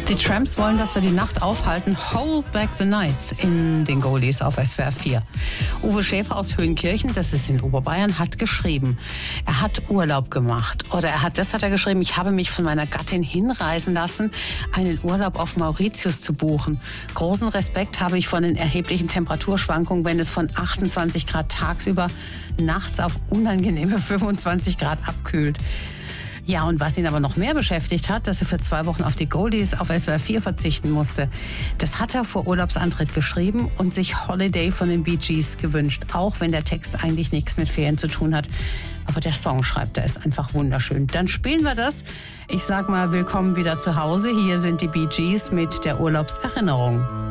Die Tramps wollen, dass wir die Nacht aufhalten. Hold Back the Night in den Goldies auf SWR 4. Uwe Schäfer aus Höhenkirchen, das ist in Oberbayern, hat geschrieben, er hat Urlaub gemacht. Oder das hat er geschrieben, ich habe mich von meiner Gattin hinreisen lassen, einen Urlaub auf Mauritius zu buchen. Großen Respekt habe ich von den erheblichen Temperaturschwankungen, wenn es von 28 Grad tagsüber nachts auf unangenehme 25 Grad abkühlt. Ja, und was ihn aber noch mehr beschäftigt hat, dass er für 2 Wochen auf die Goldies auf SWR 4 verzichten musste. Das hat er vor Urlaubsantritt geschrieben und sich Holiday von den Bee Gees gewünscht. Auch wenn der Text eigentlich nichts mit Ferien zu tun hat. Aber der Song, schreibt er, ist einfach wunderschön. Dann spielen wir das. Ich sag mal, willkommen wieder zu Hause. Hier sind die Bee Gees mit der Urlaubserinnerung.